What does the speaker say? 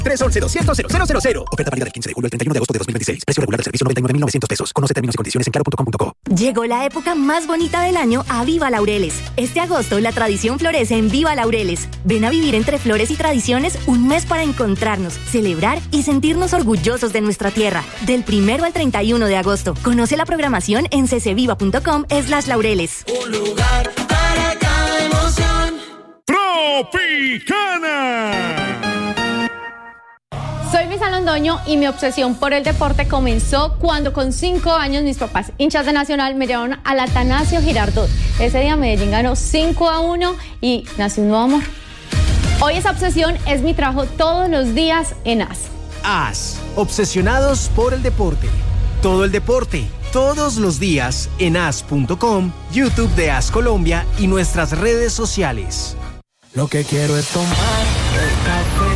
311-200-0000. Oferta válida del 15 de julio al 31 de agosto de 2026. Precio regular del servicio $99,900. Conoce términos y condiciones en claro.com.co. Llegó la época más bonita del año a Viva Laureles. Este agosto la tradición florece en Viva Laureles. Ven a vivir entre flores y tradiciones un mes para encontrarnos, celebrar y sentirnos orgullosos de nuestra tierra. Del 1 al 31 de agosto. Conoce la programación en ccviva.com/laureles. Un lugar para cada emoción. Tropicana. Soy Luisa Londoño y mi obsesión por el deporte comenzó cuando con 5 años mis papás, hinchas de Nacional, me llevaron al Atanasio Girardot. Ese día Medellín ganó 5-1 y nació un nuevo amor. Hoy esa obsesión es mi trabajo todos los días en AS. AS, obsesionados por el deporte. Todo el deporte, todos los días en as.com, YouTube de AS Colombia y nuestras redes sociales. Lo que quiero es tomar el café